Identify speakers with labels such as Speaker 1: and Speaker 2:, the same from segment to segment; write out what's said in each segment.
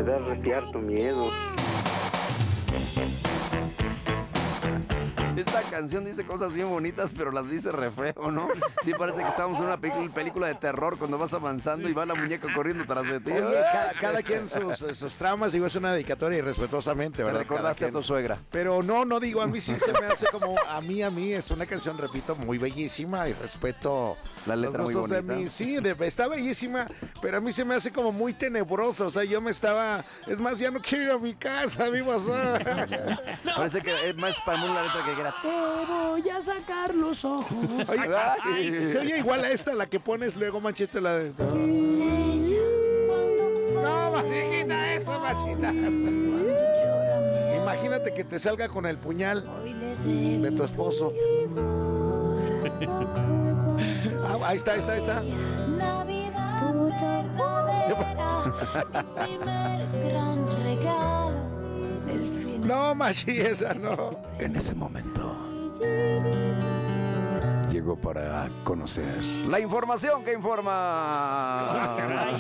Speaker 1: da cierto miedo.
Speaker 2: Esta canción dice cosas bien bonitas, pero las dice re feo, ¿no? Sí, parece que estamos en una película de terror cuando vas avanzando y va la muñeca corriendo tras de ti.
Speaker 3: Oye, cada quien sus tramas, digo, es una dedicatoria irrespetuosamente,
Speaker 2: Te
Speaker 3: ¿verdad?
Speaker 2: recordaste a tu suegra.
Speaker 3: Pero no digo, a mí sí se me hace como, a mí es una canción, repito, muy bellísima y respeto
Speaker 2: La letra
Speaker 3: los
Speaker 2: muy
Speaker 3: gustos
Speaker 2: bonita.
Speaker 3: de mí. Sí, está bellísima, pero a mí se me hace como muy tenebrosa, o sea, es más, ya no quiero ir a mi casa, vivo así.
Speaker 2: Parece que es más para mí la letra que era te voy a sacar los ojos.
Speaker 3: Oye, se oye igual a esta, la que pones luego, Machete, la de... No, Machita, eso, Machita. Imagínate que te salga con el puñal de tu esposo. Ahí está.
Speaker 4: Tu primer gran regalo, el final.
Speaker 3: No, Machi, esa no.
Speaker 2: En ese momento llegó para conocer la información que informa.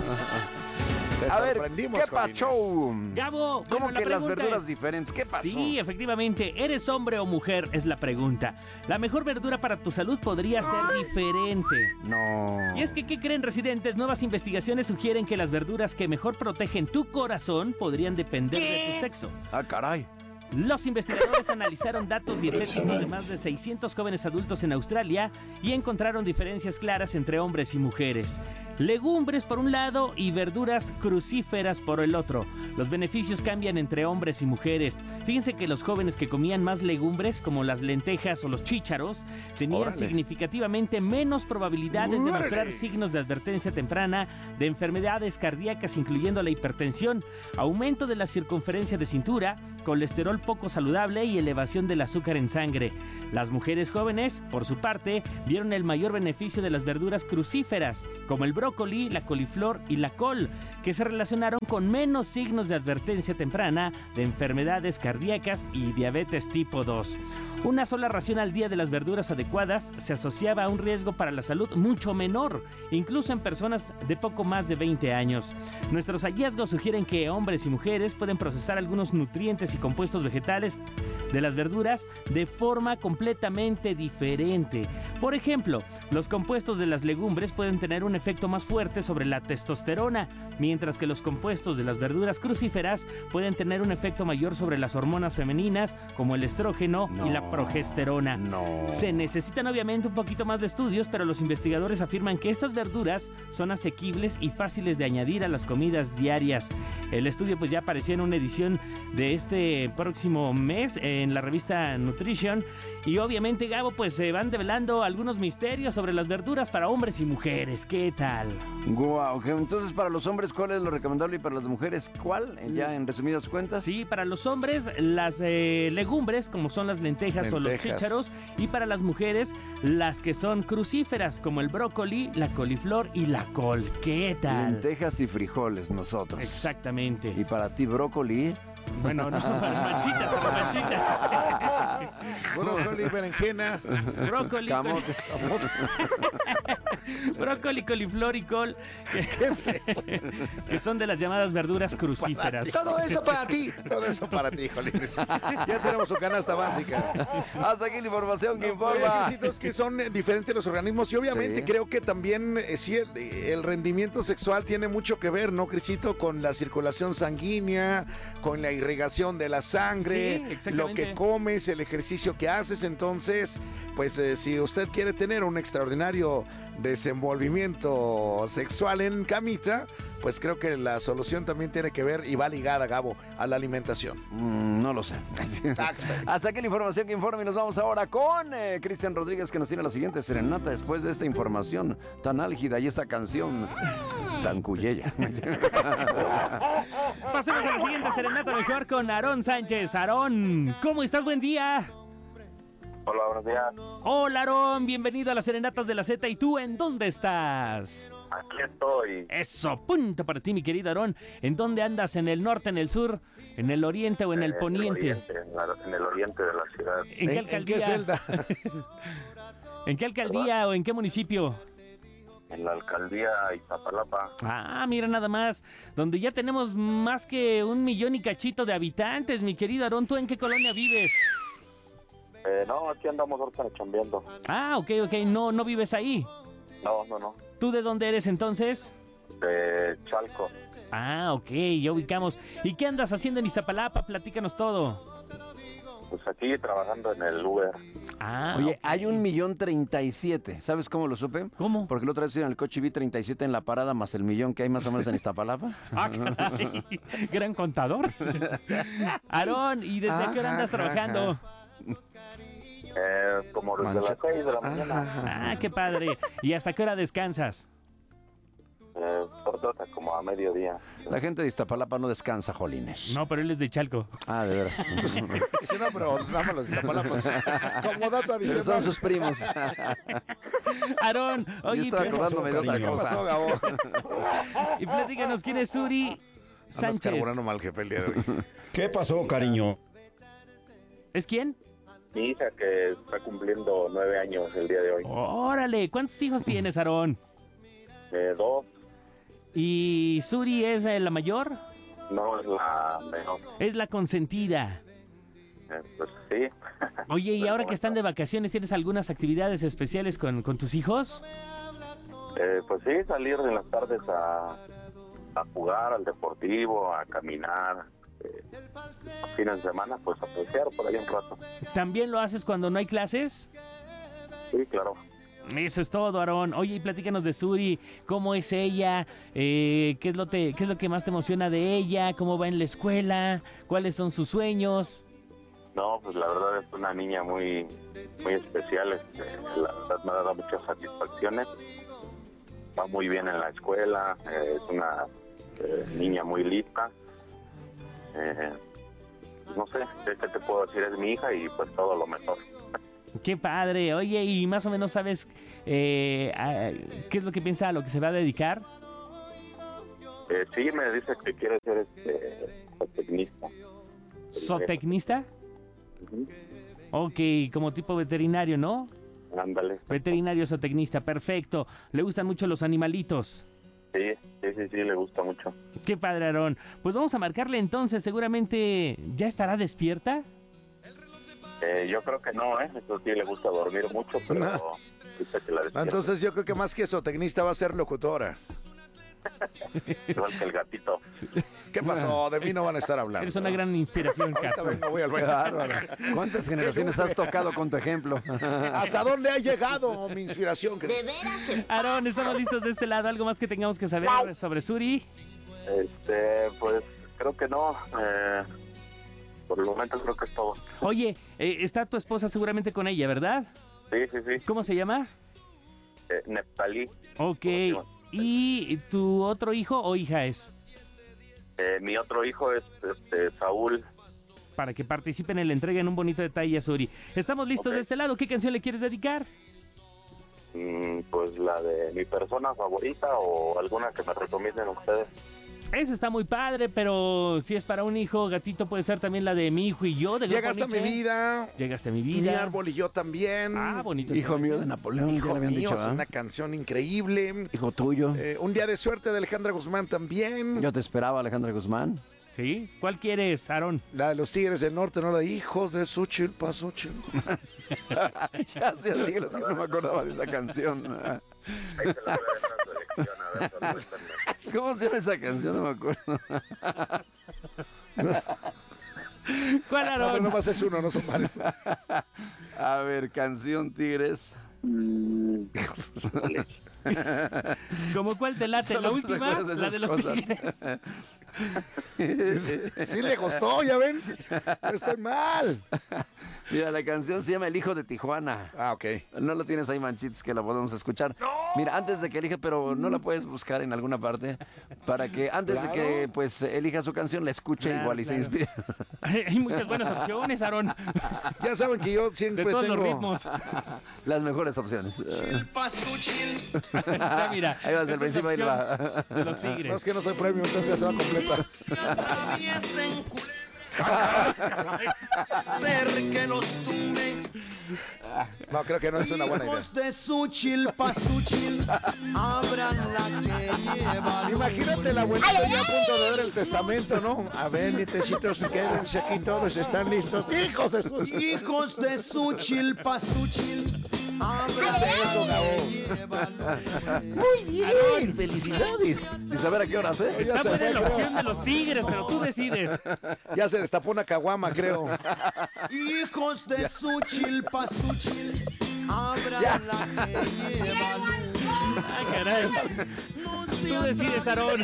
Speaker 3: Te
Speaker 2: A ver,
Speaker 3: sorprendimos,
Speaker 2: ¿qué
Speaker 3: Jolines.
Speaker 2: pacho?
Speaker 5: Gabo,
Speaker 2: ¿Cómo
Speaker 5: bueno, la
Speaker 2: que las
Speaker 5: pregunta
Speaker 2: verduras
Speaker 5: es-
Speaker 2: diferentes? ¿Qué pasó?
Speaker 5: Sí, efectivamente, ¿eres hombre o mujer? Es la pregunta. La mejor verdura para tu salud podría ser diferente.
Speaker 2: No.
Speaker 5: Y es que, ¿qué creen, residentes? Nuevas investigaciones sugieren que las verduras que mejor protegen tu corazón podrían depender de tu sexo.
Speaker 2: Ah, caray.
Speaker 5: Los investigadores analizaron datos dietéticos de más de 600 jóvenes adultos en Australia y encontraron diferencias claras entre hombres y mujeres. Legumbres por un lado y verduras crucíferas por el otro. Los beneficios cambian entre hombres y mujeres. Fíjense que los jóvenes que comían más legumbres, como las lentejas o los chícharos, tenían
Speaker 3: Órale.
Speaker 5: significativamente menos probabilidades de
Speaker 3: Órale.
Speaker 5: mostrar signos de advertencia temprana de enfermedades cardíacas, incluyendo la hipertensión, aumento de la circunferencia de cintura, colesterol poco saludable y elevación del azúcar en sangre. Las mujeres jóvenes, por su parte, vieron el mayor beneficio de las verduras crucíferas, como el brócoli, la coliflor y la col, que se relacionaron con menos signos de advertencia temprana de enfermedades cardíacas y diabetes tipo 2. Una sola ración al día de las verduras adecuadas se asociaba a un riesgo para la salud mucho menor, incluso en personas de poco más de 20 años. Nuestros hallazgos sugieren que hombres y mujeres pueden procesar algunos nutrientes y compuestos vegetales de las verduras de forma completamente diferente. Por ejemplo, los compuestos de las legumbres pueden tener un efecto más fuerte sobre la testosterona, mientras que los compuestos de las verduras crucíferas pueden tener un efecto mayor sobre las hormonas femeninas, como el estrógeno y la progesterona.
Speaker 2: No.
Speaker 5: Se necesitan obviamente un poquito más de estudios, pero los investigadores afirman que estas verduras son asequibles y fáciles de añadir a las comidas diarias. El estudio pues ya apareció en una edición de este próximo mes en la revista Nutrition, y obviamente, Gabo, pues se van develando algunos misterios sobre las verduras para hombres y mujeres. ¿Qué tal?
Speaker 2: Guau, entonces para los hombres, ¿cuál es lo recomendable? Y para las mujeres, ¿cuál? Ya en resumidas cuentas.
Speaker 5: Sí, para los hombres las legumbres, como son las lentejas o los
Speaker 3: Lentejas.
Speaker 5: chícharos, y para las mujeres las que son crucíferas, como el brócoli, la coliflor y la col. ¿Qué tal?
Speaker 2: Lentejas y frijoles nosotros.
Speaker 5: Exactamente.
Speaker 2: Y para ti, brócoli.
Speaker 5: Bueno, no, manchitas, pero manchitas.
Speaker 3: Brócoli, berenjena.
Speaker 5: Brócoli,
Speaker 2: Camote.
Speaker 5: brócoli, coliflor y col, que son de las llamadas verduras crucíferas.
Speaker 3: Todo eso para ti, Jolines. Ya tenemos su canasta básica.
Speaker 2: Hasta aquí la información que
Speaker 3: Pues,
Speaker 2: informa.
Speaker 3: Crisito, que son diferentes los organismos y obviamente
Speaker 2: Sí.
Speaker 3: creo que también sí, el rendimiento sexual tiene mucho que ver, ¿no, Crisito? Con la circulación sanguínea, con la irrigación de la sangre,
Speaker 5: Sí, exactamente.
Speaker 3: lo que comes, el ejercicio que haces. Entonces, pues si usted quiere tener un extraordinario desenvolvimiento sexual en camita, pues creo que la solución también tiene que ver y va ligada, Gabo, a la alimentación.
Speaker 2: No lo sé. Hasta aquí la información que informa y nos vamos ahora con Cristian Rodríguez, que nos tiene la siguiente serenata después de esta información tan álgida y esta canción tan cuyella.
Speaker 5: Pasemos a la siguiente serenata mejor con Aarón Sánchez. Aarón, ¿cómo estás? Buen día.
Speaker 1: Hola, buenos días.
Speaker 5: Hola, Aarón, bienvenido a las Serenatas de la Z. ¿Y tú en dónde estás?
Speaker 1: Aquí estoy.
Speaker 5: Eso, punto para ti, mi querido Aarón. ¿En dónde andas? ¿En el norte, en el sur, en el oriente o en el poniente?
Speaker 1: En el oriente de la ciudad.
Speaker 5: ¿En qué
Speaker 3: ¿En qué
Speaker 5: alcaldía?
Speaker 3: celda?
Speaker 5: ¿En qué alcaldía o en qué municipio?
Speaker 1: en la alcaldía Iztapalapa.
Speaker 5: Ah, mira nada más, donde ya tenemos más que 1 millón y cachito de habitantes, mi querido Aarón. ¿Tú en qué colonia vives?
Speaker 1: No, aquí andamos ahorita chambeando.
Speaker 5: Ah, ok, no vives ahí.
Speaker 1: No.
Speaker 5: ¿Tú de dónde eres entonces?
Speaker 1: De Chalco.
Speaker 5: Ah, ok, ya ubicamos. ¿Y qué andas haciendo en Iztapalapa? Platícanos todo.
Speaker 1: Pues aquí trabajando en el Uber.
Speaker 5: Ah,
Speaker 2: Oye,
Speaker 5: ok.
Speaker 2: hay 1,037,000. ¿Sabes cómo lo supe?
Speaker 5: ¿Cómo?
Speaker 2: Porque la otra vez en el coche vi 37 en la parada más el millón que hay más o menos en Iztapalapa.
Speaker 5: Ah, caray, gran contador. Aarón, ¿y desde qué hora andas trabajando?
Speaker 1: Como desde las 6 de la mañana.
Speaker 5: Ah, qué padre. ¿Y hasta qué hora descansas?
Speaker 1: Por todo, como a mediodía.
Speaker 2: La gente de Iztapalapa no descansa, jolines.
Speaker 5: No, pero él es de Chalco.
Speaker 2: Ah, de veras.
Speaker 3: Sí, no, pero nada más Iztapalapa. Como dato
Speaker 2: Pero
Speaker 3: adicional.
Speaker 2: son sus primos.
Speaker 5: Aarón,
Speaker 2: Yo
Speaker 5: oye,
Speaker 2: estaba
Speaker 3: ¿qué
Speaker 2: acordándome de
Speaker 3: pasó,
Speaker 2: otra
Speaker 3: cariño? ¿Qué pasó,
Speaker 2: cosa.
Speaker 3: Gabo?
Speaker 5: y platícanos quién es Uri
Speaker 3: Andas
Speaker 5: Sánchez.
Speaker 3: carburando mal, jefe, el día de hoy.
Speaker 6: ¿Qué pasó, cariño?
Speaker 5: ¿Es quién?
Speaker 1: Mi hija que está cumpliendo 9 años el día de hoy.
Speaker 5: Órale, ¿cuántos hijos tienes, Aarón?
Speaker 1: 2,
Speaker 5: ¿Y Suri es la mayor?
Speaker 1: no es la menor.
Speaker 5: Es la consentida.
Speaker 1: Pues sí.
Speaker 5: Oye, y ahora que están de vacaciones, ¿tienes algunas actividades especiales con tus hijos?
Speaker 1: Pues sí, salir en las tardes a jugar al deportivo, a caminar. A fines de semana, pues a pasear por ahí un rato.
Speaker 5: ¿También lo haces cuando no hay clases?
Speaker 1: Sí, claro.
Speaker 5: Eso es todo, Aarón. Oye, y platícanos de Suri, ¿cómo es ella? ¿Qué es lo que más te emociona de ella? ¿Cómo va en la escuela? ¿Cuáles son sus sueños?
Speaker 1: No, pues la verdad es una niña muy especial. La verdad me ha dado muchas satisfacciones. Va muy bien en la escuela. Es una niña muy lista. No sé, ¿qué te puedo decir? Es mi hija y pues todo lo mejor.
Speaker 5: ¡Qué padre! Oye, ¿y más o menos sabes qué es lo que piensa, a lo que se va a dedicar?
Speaker 1: Sí, me dice que quiere ser zootecnista.
Speaker 5: ¿Zootecnista?
Speaker 1: Ujú.
Speaker 5: Ok, como tipo veterinario, ¿no?
Speaker 1: Ándale.
Speaker 5: Veterinario zootecnista, perfecto. ¿Le gustan mucho los animalitos?
Speaker 1: Sí, le gusta mucho.
Speaker 5: Qué padre, Aarón. Pues vamos a marcarle entonces, seguramente ya estará despierta.
Speaker 1: Yo creo que no, eso sí le gusta dormir mucho, pero dice que la despierta.
Speaker 3: Entonces yo creo que más que zootecnista va a ser locutora.
Speaker 1: Igual que el gatito.
Speaker 3: ¿Qué pasó? De mí no van a estar hablando.
Speaker 5: Eres una gran inspiración,
Speaker 3: Ahorita
Speaker 5: Cato.
Speaker 3: vengo, voy al
Speaker 2: Qué
Speaker 3: baño.
Speaker 2: bárbaro. ¿Cuántas generaciones has tocado con tu ejemplo?
Speaker 3: ¿Hasta dónde ha llegado mi inspiración?
Speaker 5: Aarón, estamos listos de este lado. ¿Algo más que tengamos que saber sobre Suri?
Speaker 1: Pues creo que no. Por el momento creo que es todo.
Speaker 5: Oye, está tu esposa seguramente con ella, ¿verdad?
Speaker 1: Sí.
Speaker 5: ¿Cómo se llama?
Speaker 1: Neftalí.
Speaker 5: Ok. ¿Y tu otro hijo o hija es?
Speaker 1: Mi otro hijo es Saúl.
Speaker 5: Para que participen en la entrega en un bonito detalle a Suri. Estamos listos
Speaker 1: Ok.
Speaker 5: de este lado. ¿Qué canción le quieres dedicar?
Speaker 1: Pues la de mi persona favorita o alguna que me recomienden ustedes.
Speaker 5: Esa está muy padre, pero si es para un hijo, gatito, puede ser también la de Mi hijo y yo. De Grupo
Speaker 3: Llegaste a mi
Speaker 5: Nietzsche.
Speaker 3: vida,
Speaker 5: Llegaste a mi
Speaker 3: mi
Speaker 5: vida.
Speaker 3: árbol y yo también.
Speaker 5: Ah, bonito.
Speaker 2: Hijo mío de Napoleón, ya
Speaker 3: Hijo
Speaker 2: le habían
Speaker 3: mío,
Speaker 2: dicho,
Speaker 3: es
Speaker 2: ¿verdad?
Speaker 3: una canción increíble.
Speaker 2: Hijo tuyo.
Speaker 3: Un día de suerte de Alejandra Guzmán también.
Speaker 2: Yo te esperaba, Alejandra Guzmán.
Speaker 5: ¿Sí? ¿Cuál quieres, Aarón?
Speaker 3: La de los Tigres del Norte, no la de Hijos de Xochitl, pa' Xochitl.
Speaker 2: Ya hacía siglos que no me acordaba de esa canción.
Speaker 1: Ahí te la voy a dejar a tu elección, a ver, contéstame.
Speaker 2: ¿Cómo se llama esa canción? No me acuerdo.
Speaker 5: ¿Cuál,
Speaker 3: No, pero
Speaker 5: Aarón?
Speaker 3: nomás es uno, no son varios.
Speaker 2: A ver, canción Tigres.
Speaker 5: ¿Cómo cuál te late?
Speaker 2: Solo
Speaker 5: ¿La
Speaker 2: te
Speaker 5: última?
Speaker 2: acuerdas de
Speaker 5: La
Speaker 2: esas
Speaker 5: de los
Speaker 2: cosas.
Speaker 5: Tigres.
Speaker 3: Sí le costó, ¿ya ven? No estoy mal.
Speaker 2: Mira, la canción se llama El Hijo de Tijuana.
Speaker 3: Ah, ok.
Speaker 2: No lo tienes ahí, Manchitos, que la podemos escuchar. Mira, antes de que elija, pero no la puedes buscar en alguna parte, para que antes de que pues elija su canción, la escuche
Speaker 5: Claro,
Speaker 2: igual y se
Speaker 5: claro.
Speaker 2: inspire.
Speaker 5: Hay muchas buenas opciones, Aarón.
Speaker 3: Ya saben que yo
Speaker 5: De
Speaker 3: siempre
Speaker 5: todos los
Speaker 3: tengo...
Speaker 5: ritmos.
Speaker 2: Las mejores opciones.
Speaker 5: Ya, mira.
Speaker 2: Ahí va, desde el
Speaker 5: esta es
Speaker 2: principio, ahí
Speaker 5: la
Speaker 2: va.
Speaker 5: opción de los
Speaker 3: No,
Speaker 5: Tigres.
Speaker 3: es que no soy premio, entonces ya se va completa.
Speaker 6: Ser que los tumbe.
Speaker 3: No, creo que no es una buena idea.
Speaker 6: Hijos de Suchil, Pasuchil, abran la que lleva.
Speaker 3: Imagínate la abuelita ya a punto de ver el testamento, ¿no? A ver, nietecitos, quédense aquí todos, están listos. ¡Hijos de su...
Speaker 6: Hijos de Suchil, Pasuchil, abran
Speaker 3: eso, Gabo?
Speaker 2: Muy bien, felicidades. Y saber a qué horas, ¿eh?
Speaker 3: Ya
Speaker 5: Está
Speaker 3: se
Speaker 5: buena
Speaker 3: fue,
Speaker 5: la
Speaker 3: creo.
Speaker 5: opción de los tigres, pero tú decides.
Speaker 3: Ya se destapó una caguama, creo.
Speaker 6: Hijos de Suchil, Pasuchil, abran
Speaker 3: Ya.
Speaker 6: la que lleva luz.
Speaker 5: Ay, caray.
Speaker 6: No
Speaker 5: Tú
Speaker 6: se
Speaker 5: decides, Aarón.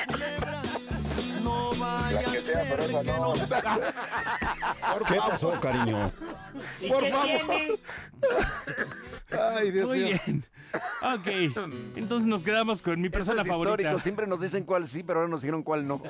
Speaker 6: no vaya a ser que nos...
Speaker 7: ¿Qué pasó, cariño?
Speaker 3: Por favor. Ay, Dios
Speaker 5: Muy
Speaker 3: mío.
Speaker 5: bien. Ok. Entonces nos quedamos con mi
Speaker 2: Eso
Speaker 5: persona
Speaker 2: es
Speaker 5: favorita.
Speaker 2: histórico. Siempre nos dicen cuál sí, pero ahora nos dijeron cuál no.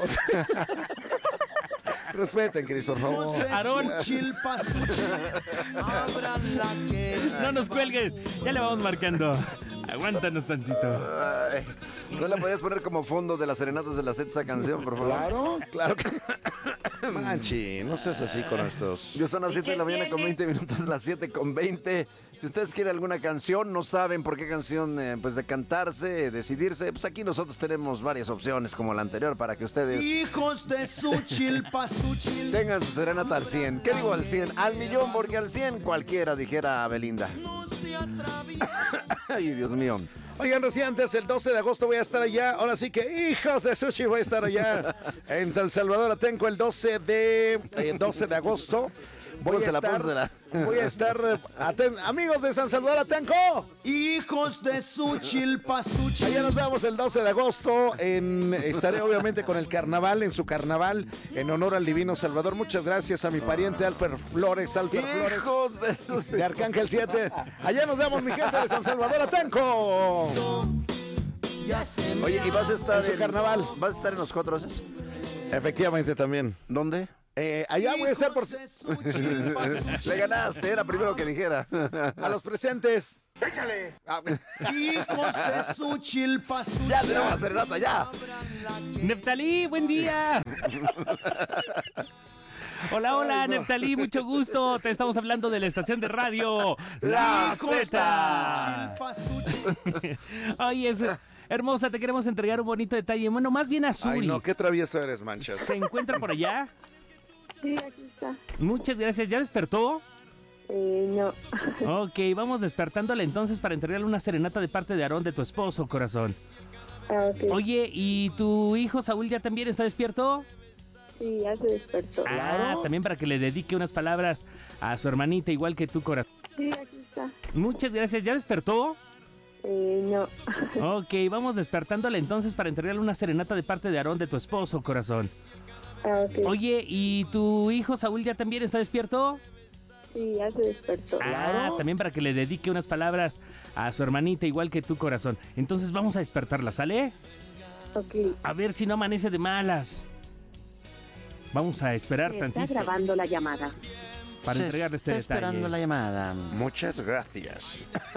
Speaker 3: Respeten, Cris, por favor.
Speaker 5: Aarón.
Speaker 6: Suchil, Pasuchil, abran la que
Speaker 5: No nos cuelgues. Ya le vamos marcando. Aguántanos tantito.
Speaker 2: Ay, ¿no la podías poner como fondo de las serenatas de la Z esa canción, por favor?
Speaker 3: Claro, claro que... Manchi, no seas así con estos...
Speaker 2: Ya son las 7 de la mañana con 20 minutos, las 7 con 20. Si ustedes quieren alguna canción, no saben por qué canción pues de cantarse, decidirse, pues aquí nosotros tenemos varias opciones como la anterior para que ustedes
Speaker 6: hijos de Suchil, Pasuchil.
Speaker 2: tengan su serenata al 100. ¿Qué digo al 100? Al millón, porque al 100 cualquiera, dijera Belinda.
Speaker 6: No se atraviesa.
Speaker 2: Ay, Dios mío.
Speaker 3: Oigan, recientes, el 12 de agosto voy a estar allá. Ahora sí que, hijos de sushi, voy a estar allá en San Salvador Atenco el 12 de agosto. Voy a estar, amigos de San Salvador Atenco.
Speaker 6: Hijos de Suchil, Pasuchil.
Speaker 3: Allá nos vemos el 12 de agosto. Estaré obviamente con el carnaval, en su carnaval, en honor al Divino Salvador. Muchas gracias a mi pariente Alfer Flores,
Speaker 2: Hijos
Speaker 3: de Arcángel 7. Allá nos vemos, mi gente de San Salvador Atenco.
Speaker 6: Ya se me
Speaker 2: Oye, ¿y vas a estar
Speaker 3: En su carnaval.
Speaker 2: ¿Vas a estar en los 4 haces?
Speaker 3: Efectivamente también.
Speaker 2: ¿Dónde?
Speaker 3: Allá voy a estar por
Speaker 6: de Suchil, Pasuchil.
Speaker 2: Le ganaste, era primero que dijera.
Speaker 3: a los presentes.
Speaker 6: Hijos de Suchil, Pasuchil.
Speaker 2: Ya tenemos la serenata, ya.
Speaker 5: Neftalí, buen día. Hola, hola, Neftalí, mucho gusto. Te estamos hablando de la estación de radio La Z. Oye, hermosa, te queremos entregar un bonito detalle. Bueno, más bien a
Speaker 3: Ay,
Speaker 5: Suri.
Speaker 3: no, qué travieso eres, Manchas.
Speaker 5: ¿Se encuentra por allá?
Speaker 8: Sí, aquí está.
Speaker 5: Muchas gracias. ¿Ya despertó?
Speaker 8: No.
Speaker 5: Ok, vamos despertándole entonces para entregarle una serenata de parte de Aarón, de tu esposo, corazón.
Speaker 8: Ok.
Speaker 5: Oye, ¿y tu hijo Saúl ya también está despierto?
Speaker 8: Sí, ya se despertó.
Speaker 5: Ah, también para que le dedique unas palabras a su hermanita, igual que tu corazón.
Speaker 8: Sí, aquí está.
Speaker 5: Muchas gracias. ¿Ya despertó?
Speaker 8: No.
Speaker 5: Ok, vamos despertándole entonces para entregarle una serenata de parte de Aarón, de tu esposo, corazón.
Speaker 8: Ok.
Speaker 5: Oye, ¿y tu hijo Saúl ya también está despierto?
Speaker 8: Sí, ya se despertó.
Speaker 5: Ah, también para que le dedique unas palabras a su hermanita, igual que tu corazón. Entonces vamos a despertarla, ¿sale?
Speaker 8: Ok.
Speaker 5: A ver si no amanece de malas. Vamos a esperar
Speaker 8: Está
Speaker 5: tantito
Speaker 8: grabando la llamada.
Speaker 5: para entregarle este
Speaker 2: está
Speaker 5: detalle.
Speaker 2: esperando la llamada.
Speaker 3: Muchas gracias.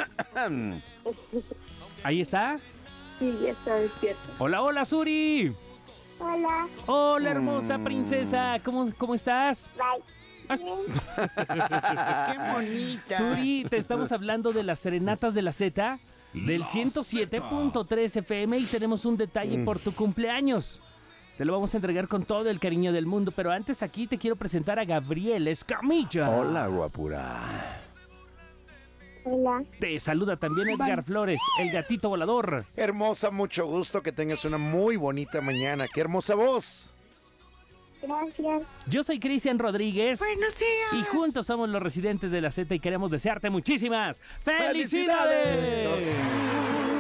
Speaker 5: Ahí está.
Speaker 8: Sí, ya está despierto.
Speaker 5: Hola, hola, Suri.
Speaker 8: Hola.
Speaker 5: Hola, hermosa princesa. ¿Cómo estás?
Speaker 8: Bye.
Speaker 3: Qué bonita.
Speaker 5: Suri, te estamos hablando de las serenatas de la Z, del 107.3 FM, y tenemos un detalle por tu cumpleaños. Te lo vamos a entregar con todo el cariño del mundo, pero antes aquí te quiero presentar a Gabriel Escamilla.
Speaker 2: Hola, guapura.
Speaker 8: Hola.
Speaker 5: Te saluda también Edgar Flores, el gatito volador.
Speaker 3: Hermosa, mucho gusto, que tengas una muy bonita mañana. Qué hermosa voz.
Speaker 8: Gracias.
Speaker 5: Yo soy Cristian Rodríguez. ¡Buenos días! Y juntos somos los residentes de la Z y queremos desearte muchísimas ¡felicidades!